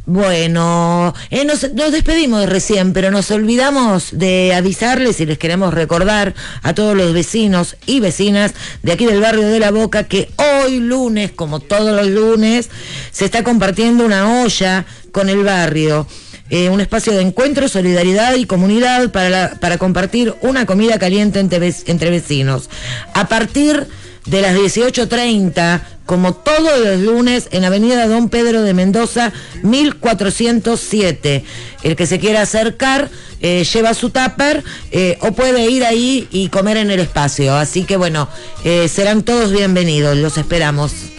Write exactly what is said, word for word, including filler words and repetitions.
Bueno, eh, nos, nos despedimos recién, pero nos olvidamos de avisarles y les queremos recordar a todos los vecinos y vecinas de aquí del barrio de La Boca que hoy lunes, como todos los lunes, se está compartiendo una olla con el barrio. Eh, un espacio de encuentro, solidaridad y comunidad para, la, para compartir una comida caliente entre, entre vecinos. A partir de las dieciocho treinta, como todos los lunes, en Avenida Don Pedro de Mendoza, mil cuatrocientos siete. El que se quiera acercar, eh, lleva su tupper eh, o puede ir ahí y comer en el espacio. Así que bueno, eh, serán todos bienvenidos, los esperamos.